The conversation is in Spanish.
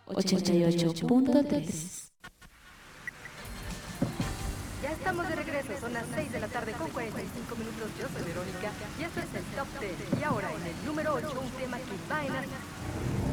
88.3. Ya estamos de regreso, son las 6 de la tarde con 45 minutos. Yo soy Verónica y esto es el Top 10. Y ahora en el número 8, un tema que va en